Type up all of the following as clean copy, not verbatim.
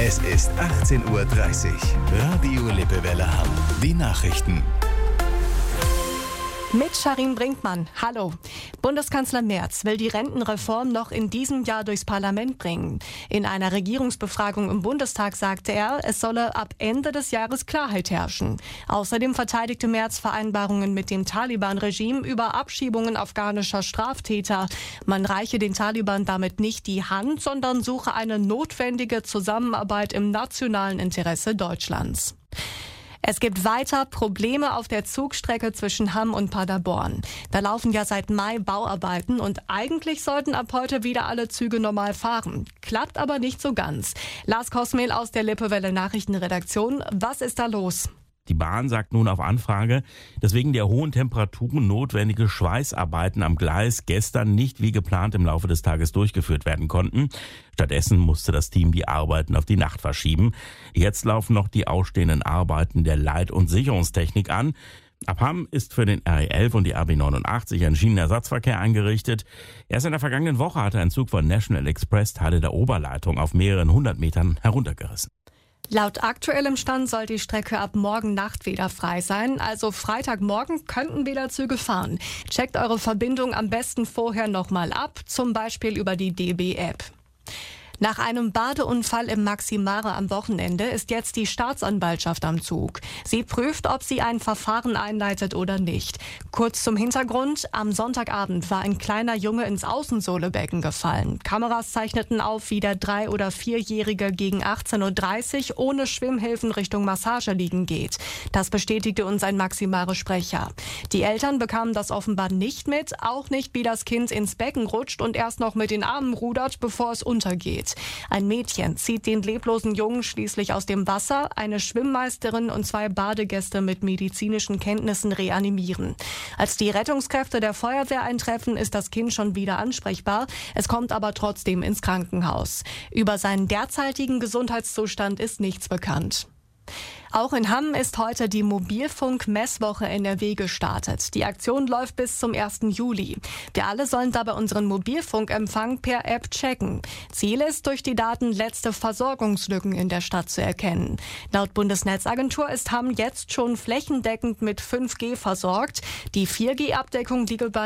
Es ist 18:30 Uhr. Radio Lippewelle Hamm. Die Nachrichten. Mit Sharin Brinkmann. Hallo. Bundeskanzler Merz will die Rentenreform noch in diesem Jahr durchs Parlament bringen. In einer Regierungsbefragung im Bundestag sagte er, es solle ab Ende des Jahres Klarheit herrschen. Außerdem verteidigte Merz Vereinbarungen mit dem Taliban-Regime über Abschiebungen afghanischer Straftäter. Man reiche den Taliban damit nicht die Hand, sondern suche eine notwendige Zusammenarbeit im nationalen Interesse Deutschlands. Es gibt weiter Probleme auf der Zugstrecke zwischen Hamm und Paderborn. Da laufen ja seit Mai Bauarbeiten und eigentlich sollten ab heute wieder alle Züge normal fahren. Klappt aber nicht so ganz. Lars Kosmehl aus der Lippewelle Nachrichtenredaktion. Was ist da los? Die Bahn sagt nun auf Anfrage, dass wegen der hohen Temperaturen notwendige Schweißarbeiten am Gleis gestern nicht wie geplant im Laufe des Tages durchgeführt werden konnten. Stattdessen musste das Team die Arbeiten auf die Nacht verschieben. Jetzt laufen noch die ausstehenden Arbeiten der Leit- und Sicherungstechnik an. Ab Hamm ist für den RE11 und die RB 89 ein Schienenersatzverkehr eingerichtet. Erst in der vergangenen Woche hatte ein Zug von National Express Teile der Oberleitung auf mehreren 100 Metern heruntergerissen. Laut aktuellem Stand soll die Strecke ab morgen Nacht wieder frei sein. Also Freitagmorgen könnten wieder Züge fahren. Checkt eure Verbindung am besten vorher nochmal ab, zum Beispiel über die DB-App. Nach einem Badeunfall im Maximare am Wochenende ist jetzt die Staatsanwaltschaft am Zug. Sie prüft, ob sie ein Verfahren einleitet oder nicht. Kurz zum Hintergrund: Am Sonntagabend war ein kleiner Junge ins Außensohlebecken gefallen. Kameras zeichneten auf, wie der 3- oder 4-Jährige gegen 18:30 Uhr ohne Schwimmhilfen Richtung Massageliegen geht. Das bestätigte uns ein Maximare-Sprecher. Die Eltern bekamen das offenbar nicht mit, auch nicht, wie das Kind ins Becken rutscht und erst noch mit den Armen rudert, bevor es untergeht. Ein Mädchen zieht den leblosen Jungen schließlich aus dem Wasser. Eine Schwimmmeisterin und 2 Badegäste mit medizinischen Kenntnissen reanimieren. Als die Rettungskräfte der Feuerwehr eintreffen, ist das Kind schon wieder ansprechbar. Es kommt aber trotzdem ins Krankenhaus. Über seinen derzeitigen Gesundheitszustand ist nichts bekannt. Auch in Hamm ist heute die Mobilfunk-Messwoche NRW gestartet. Die Aktion läuft bis zum 1. Juli. Wir alle sollen dabei unseren Mobilfunkempfang per App checken. Ziel ist, durch die Daten letzte Versorgungslücken in der Stadt zu erkennen. Laut Bundesnetzagentur ist Hamm jetzt schon flächendeckend mit 5G versorgt. Die 4G-Abdeckung liege bei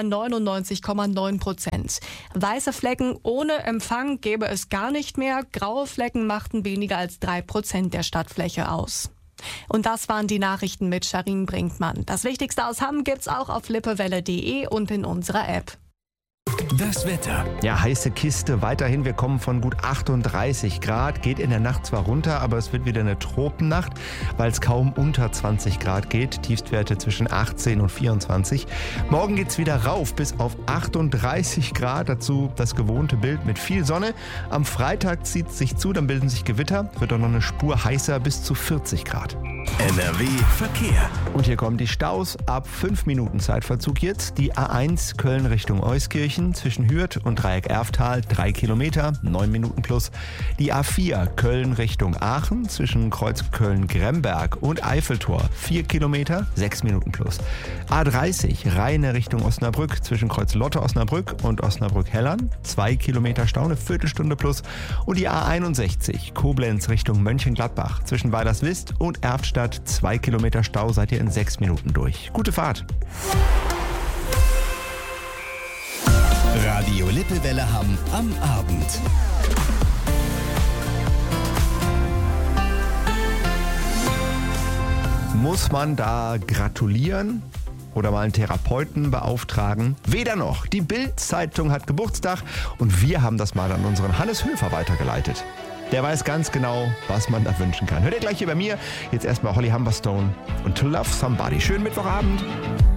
99,9%. Weiße Flecken ohne Empfang gäbe es gar nicht mehr. Graue Flecken machten weniger als 3% der Stadtfläche aus. Und das waren die Nachrichten mit Sharin Brinkmann. Das Wichtigste aus Hamm gibt's auch auf lippewelle.de und in unserer App. Das Wetter. Ja, heiße Kiste. Weiterhin, wir kommen von gut 38 Grad. Geht in der Nacht zwar runter, aber es wird wieder eine Tropennacht, weil es kaum unter 20 Grad geht. Tiefstwerte zwischen 18 und 24. Morgen geht's wieder rauf bis auf 38 Grad. Dazu das gewohnte Bild mit viel Sonne. Am Freitag zieht es sich zu, dann bilden sich Gewitter. Wird auch noch eine Spur heißer bis zu 40 Grad. NRW Verkehr. Und hier kommen die Staus. Ab 5 Minuten Zeitverzug jetzt. Die A1 Köln Richtung Euskirchen zwischen Hürth und Dreieck Erftal 3 Kilometer, 9 Minuten plus. Die A4 Köln Richtung Aachen zwischen Kreuz Köln-Gremberg und Eiffeltor 4 Kilometer, 6 Minuten plus. A30 Rheine Richtung Osnabrück zwischen Kreuz Lotte-Osnabrück und Osnabrück-Hellern 2 Kilometer Stau, eine Viertelstunde plus. Und die A61 Koblenz Richtung Mönchengladbach zwischen Weilerswist und Erftstadt 2 Kilometer Stau, seid ihr in 6 Minuten durch. Gute Fahrt! Radio Lippewelle Hamm am Abend. Muss man da gratulieren oder mal einen Therapeuten beauftragen? Weder noch. Die Bild-Zeitung hat Geburtstag und wir haben das mal an unseren Hannes Höfer weitergeleitet. Der weiß ganz genau, was man da wünschen kann. Hört ihr gleich hier bei mir. Jetzt erstmal Holly Humberstone und To Love Somebody. Schönen Mittwochabend.